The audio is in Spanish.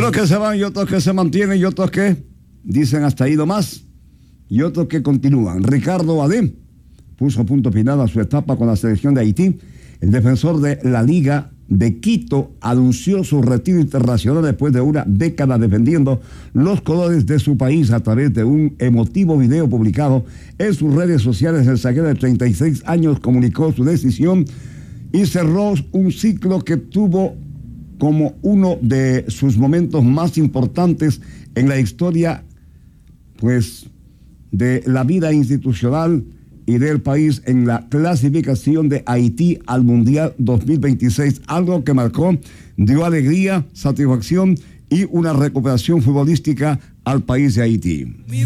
Unos que se van y otros que se mantienen y otros que dicen hasta ahí nomás y otros que continúan. Ricardo Badé puso punto final a su etapa con la selección de Haití. El defensor de la Liga de Quito anunció su retiro internacional después de una década defendiendo los colores de su país a través de un emotivo video publicado en sus redes sociales. El zaguero de 36 años comunicó su decisión y cerró un ciclo que tuvo como uno de sus momentos más importantes en la historia, pues, de la vida institucional y del país en la clasificación de Haití al Mundial 2026, algo que marcó, dio alegría, satisfacción y una recuperación futbolística al país de Haití.